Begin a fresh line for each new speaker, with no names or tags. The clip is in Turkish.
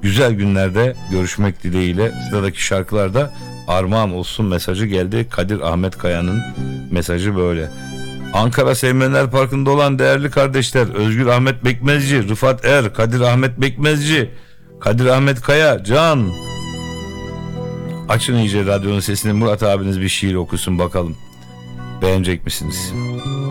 Güzel günlerde görüşmek dileğiyle. Sıradaki şarkılarda armağan olsun mesajı geldi. Kadir Ahmet Kaya'nın mesajı böyle. Ankara Sevmenler Parkı'nda olan değerli kardeşler Özgür Ahmet Bekmezci, Rıfat Er, Kadir Ahmet Bekmezci, Kadir Ahmet Kaya, Can. Açın iyice radyonun sesini, Murat abiniz bir şiir okusun bakalım. Beğenecek misiniz?